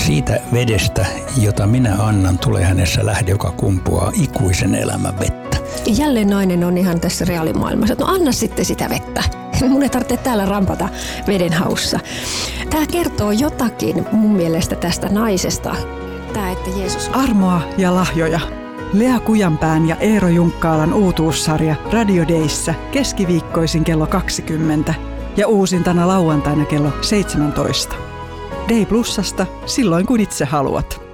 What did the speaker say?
Siitä vedestä, jota minä annan, tulee hänessä lähde, joka kumpuaa ikuisen elämän vettä. Jälleen nainen on ihan tässä reaalimaailmassa, että no anna sitten sitä vettä. Mun ei tarvitse täällä rampata veden haussa. Tämä kertoo jotakin mun mielestä tästä naisesta. Tämä, että Jeesus... Armoa ja lahjoja. Lea Kujanpään ja Eero Junkkaalan uutuussarja Radio Dayssä keskiviikkoisin kello 20 ja uusintana lauantaina kello 17. Day Plusasta silloin kun itse haluat.